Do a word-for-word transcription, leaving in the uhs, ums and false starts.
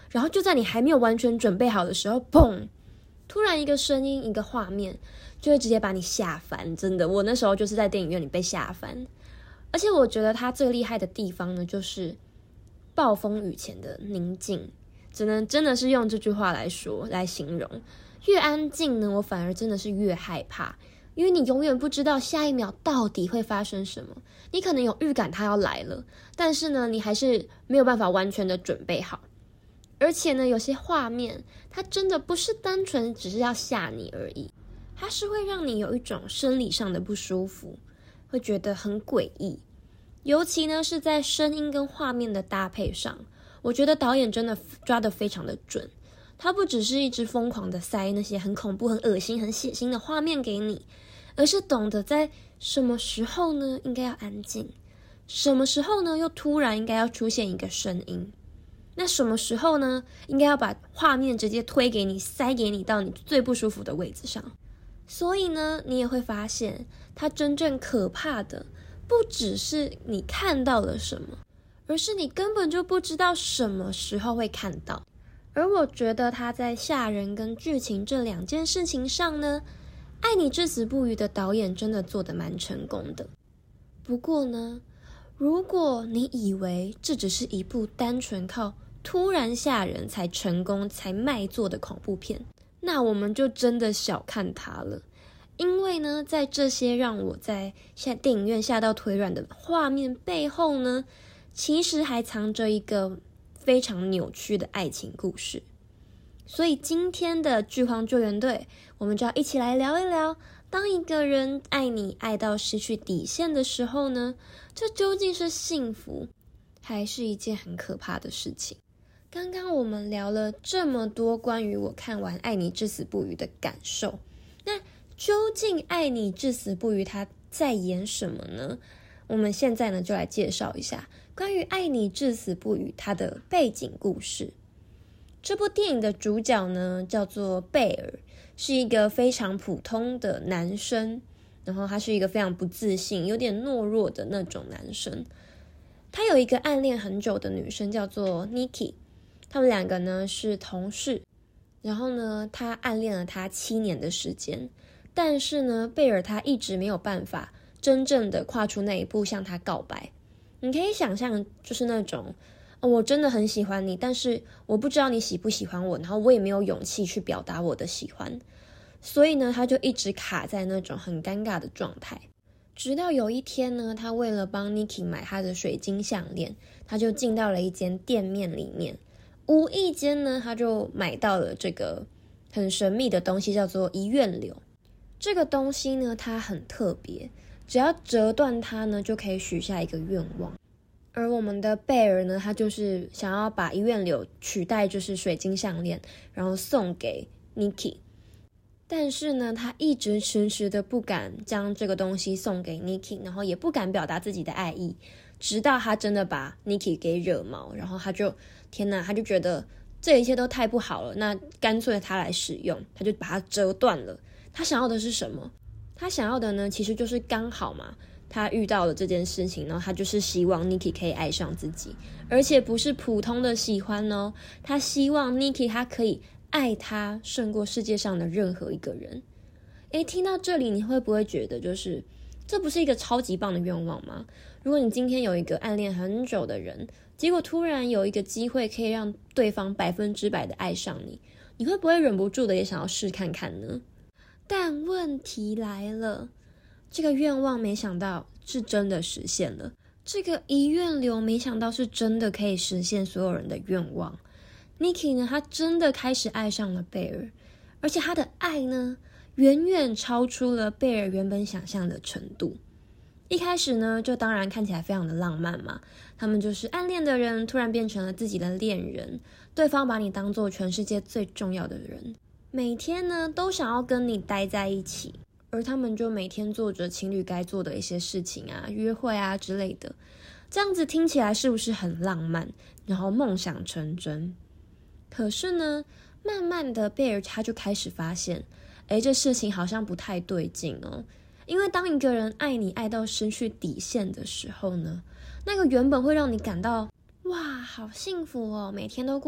然后就在你还没有完全准备好的时候，砰，突然一个声音一个画面就会直接把你吓翻。真的，我那时候就是在电影院里被吓翻。而且我觉得它最厉害的地方呢，就是暴风雨前的宁静，只能真的是用这句话来说来形容。越安静呢，我反而真的是越害怕，因为你永远不知道下一秒到底会发生什么。你可能有预感它要来了，但是呢，你还是没有办法完全的准备好。而且呢，有些画面它真的不是单纯只是要吓你而已，它是会让你有一种生理上的不舒服，会觉得很诡异。尤其呢是在声音跟画面的搭配上，我觉得导演真的抓得非常的准。他不只是一直疯狂的塞那些很恐怖、很恶心、很血腥的画面给你，而是懂得在什么时候呢应该要安静，什么时候呢又突然应该要出现一个声音，那什么时候呢应该要把画面直接推给你，塞给你到你最不舒服的位置上。所以呢，你也会发现它真正可怕的不只是你看到了什么，而是你根本就不知道什么时候会看到。而我觉得他在吓人跟剧情这两件事情上呢，爱你至死不渝的导演真的做得蛮成功的。不过呢，如果你以为这只是一部单纯靠突然吓人才成功才卖座的恐怖片，那我们就真的小看它了。因为呢，在这些让我在下电影院吓到腿软的画面背后呢，其实还藏着一个非常扭曲的爱情故事。所以今天的剧荒救援队，我们就要一起来聊一聊，当一个人爱你爱到失去底线的时候呢，这究竟是幸福，还是一件很可怕的事情？刚刚我们聊了这么多关于我看完《爱你至死不渝》的感受，那究竟《爱你至死不渝》他在演什么呢？我们现在呢就来介绍一下关于《爱你至死不渝》它的背景故事。这部电影的主角呢叫做贝尔，是一个非常普通的男生，然后他是一个非常不自信、有点懦弱的那种男生。他有一个暗恋很久的女生叫做 Nikki， 他们两个呢是同事，然后呢他暗恋了她七年的时间，但是呢贝尔他一直没有办法真正的跨出那一步向他告白。你可以想象就是那种、哦、我真的很喜欢你，但是我不知道你喜不喜欢我，然后我也没有勇气去表达我的喜欢，所以呢他就一直卡在那种很尴尬的状态。直到有一天呢，他为了帮 Nikki 买她的水晶项链，他就进到了一间店面里面，无意间呢他就买到了这个很神秘的东西，叫做遗愿柳。这个东西呢它很特别，只要折断它呢就可以许下一个愿望。而我们的贝尔呢，他就是想要把遗愿柳取代就是水晶项链，然后送给 Nikki。但是呢他一直迟迟的不敢将这个东西送给 Nikki， 然后也不敢表达自己的爱意，直到他真的把 Nikki 给惹毛，然后他就天哪，他就觉得这一切都太不好了，那干脆他来使用，他就把它折断了。他想要的是什么？他想要的呢其实就是刚好嘛，他遇到了这件事情，然后他就是希望 Nikki 可以爱上自己，而且不是普通的喜欢哦，他希望 Nikki 他可以爱他胜过世界上的任何一个人。诶，听到这里你会不会觉得就是这不是一个超级棒的愿望吗？如果你今天有一个暗恋很久的人，结果突然有一个机会可以让对方百分之百的爱上你，你会不会忍不住的也想要试看看呢？但问题来了，这个愿望没想到是真的实现了，这个遗愿柳没想到是真的可以实现所有人的愿望。Nikki 呢，她真的开始爱上了贝尔，而且她的爱呢远远超出了贝尔原本想象的程度。一开始呢就当然看起来非常的浪漫嘛，他们就是暗恋的人突然变成了自己的恋人，对方把你当作全世界最重要的人，每天呢都想要跟你待在一起，而他们就每天做着情侣该做的一些事情啊，约会啊之类的。这样子听起来是不是很浪漫，然后梦想成真？可是呢慢慢的贝尔他就开始发现，诶，这事情好像不太对劲哦。因为当一个人爱你爱到失去底线的时候呢，那个原本会让你感到哇好幸福哦，每天都过